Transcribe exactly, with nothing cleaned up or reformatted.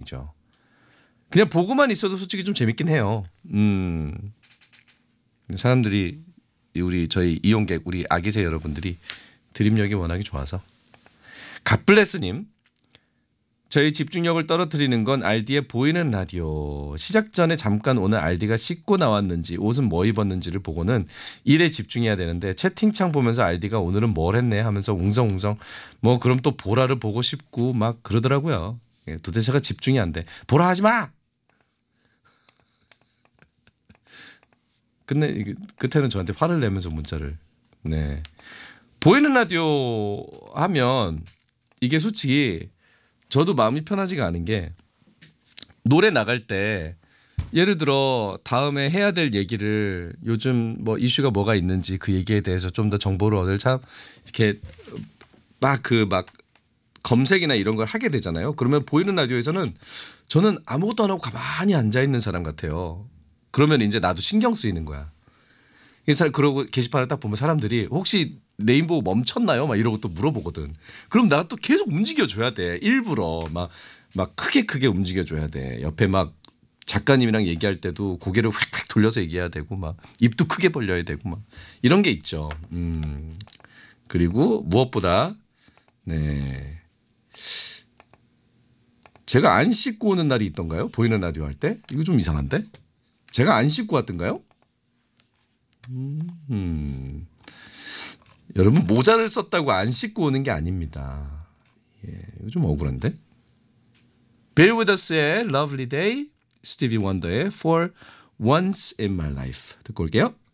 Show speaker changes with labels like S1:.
S1: 방송이죠. 그냥 보고만 있어도 솔직히 좀 재밌긴 해요. 음. 사람들이 우리 저희 이용객 우리 아기새 여러분들이 드립력이 워낙에 좋아서. 갓블레스님. 저희 집중력을 떨어뜨리는 건 알디의 보이는 라디오. 시작 전에 잠깐 오늘 알디가 씻고 나왔는지 옷은 뭐 입었는지를 보고는 일에 집중해야 되는데 채팅창 보면서 알디가 오늘은 뭘 했네 하면서 웅성웅성 뭐 그럼 또 보라를 보고 싶고 막 그러더라고요. 예, 도대체가 집중이 안 돼. 보라 하지 마. 근데 끝에는 저한테 화를 내면서 문자를. 네. 보이는 라디오 하면 이게 솔직히 저도 마음이 편하지가 않은 게 노래 나갈 때 예를 들어 다음에 해야 될 얘기를 요즘 뭐 이슈가 뭐가 있는지 그 얘기에 대해서 좀 더 정보를 얻을 참 이렇게 막 그 막 검색이나 이런 걸 하게 되잖아요. 그러면 보이는 라디오에서는 저는 아무것도 안 하고 가만히 앉아 있는 사람 같아요. 그러면 이제 나도 신경 쓰이는 거야. 그래서 그러고 게시판을 딱 보면 사람들이 혹시 레인보우 멈췄나요? 막 이러고 또 물어보거든. 그럼 내가 또 계속 움직여줘야 돼. 일부러 막, 막 크게 크게 움직여줘야 돼. 옆에 막 작가님이랑 얘기할 때도 고개를 휙휙 돌려서 얘기해야 되고 막 입도 크게 벌려야 되고 막 이런 게 있죠. 음. 그리고 무엇보다 네. 제가 안 씻고 오는 날이 있던가요? 보이는 라디오 할 때? 이거 좀 이상한데? 제가 안 씻고 왔던가요? 음, 음. 여러분 모자를 썼다고 안 씻고 오는 게 아닙니다. 예, 이거 좀 억울한데. Bill Withers의 Lovely Day, 스티비 원더의 For Once in My Life 듣고 올게요.